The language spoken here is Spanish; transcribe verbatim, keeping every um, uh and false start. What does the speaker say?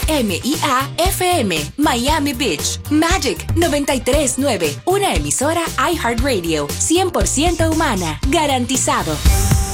M I A F M, Miami Beach. Magic noventa y tres punto nueve, una emisora iHeartRadio, cien por ciento humana, garantizado.